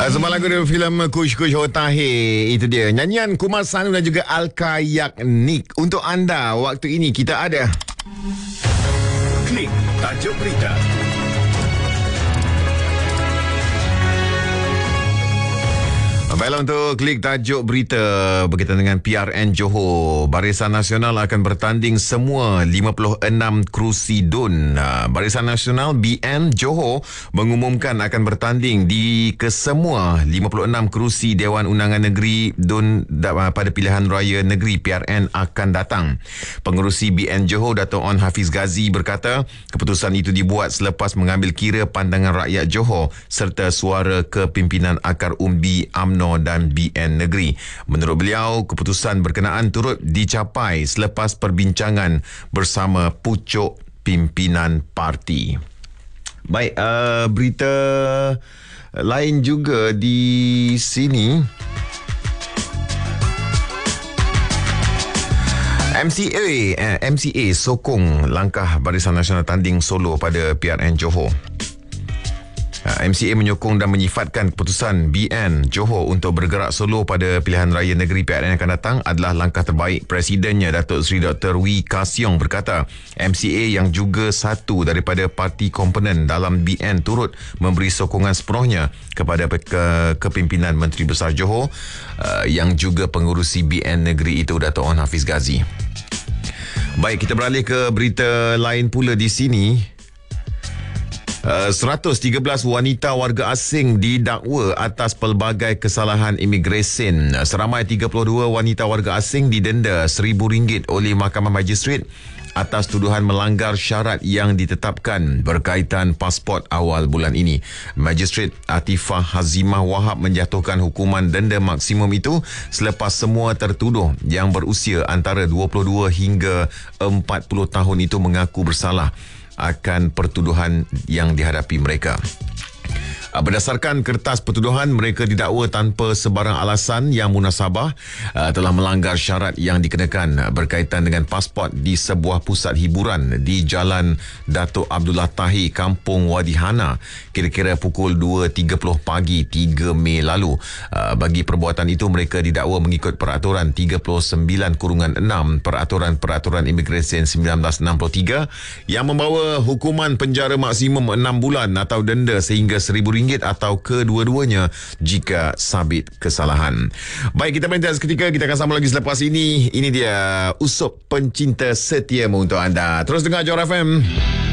Sebuah lagu dari filem Kush Kush Hotahe. Itu dia nyanyian Kumar Sanu dan juga Alka Yagnik. Untuk anda, waktu ini kita ada Klik tajuk berita. Baiklah, untuk klik tajuk berita berkaitan dengan PRN Johor. Barisan Nasional akan bertanding semua 56 kerusi DUN. Barisan Nasional BN Johor mengumumkan akan bertanding di kesemua 56 kerusi Dewan Undangan Negeri DUN pada pilihan raya negeri PRN akan datang. Pengerusi BN Johor Dato' On Hafiz Ghazi berkata, keputusan itu dibuat selepas mengambil kira pandangan rakyat Johor serta suara kepimpinan akar umbi UMNO dan BN Negeri. Menurut beliau, keputusan berkenaan turut dicapai selepas perbincangan bersama pucuk pimpinan parti. Baik, berita lain juga di sini. MCA sokong langkah Barisan Nasional tanding solo pada PRN Johor. MCA menyokong dan menyifatkan keputusan BN Johor untuk bergerak solo pada pilihan raya negeri PRN yang akan datang adalah langkah terbaik. Presidennya Datuk Seri Dr. Wee Ka Siong berkata, MCA yang juga satu daripada parti komponen dalam BN turut memberi sokongan sepenuhnya kepada kepimpinan Menteri Besar Johor yang juga pengurusi BN negeri itu, Dato' On Hafiz Ghazi. Baik, kita beralih ke berita lain pula di sini. 113 wanita warga asing didakwa atas pelbagai kesalahan imigresen. Seramai 32 wanita warga asing didenda RM1,000 oleh Mahkamah Magistrate atas tuduhan melanggar syarat yang ditetapkan berkaitan pasport awal bulan ini. Magistrate Atifah Hazimah Wahab menjatuhkan hukuman denda maksimum itu selepas semua tertuduh yang berusia antara 22 hingga 40 tahun itu mengaku bersalah akan pertuduhan yang dihadapi mereka. Berdasarkan kertas pertuduhan, mereka didakwa tanpa sebarang alasan yang munasabah telah melanggar syarat yang dikenakan berkaitan dengan pasport di sebuah pusat hiburan di Jalan Datuk Abdullah Tahi, Kampung Wadi Hana, kira-kira pukul 2.30 pagi 3 Mei lalu. Bagi perbuatan itu, mereka didakwa mengikut Peraturan 39/6 Peraturan Imigresen 1963 yang membawa hukuman penjara maksimum 6 bulan atau denda sehingga RM1,000 atau kedua-duanya jika sabit kesalahan. Baik, kita berhenti seketika. Kita akan sambung lagi selepas ini. Ini dia Usup Pencinta Setiamu untuk anda. Terus dengar Johor FM.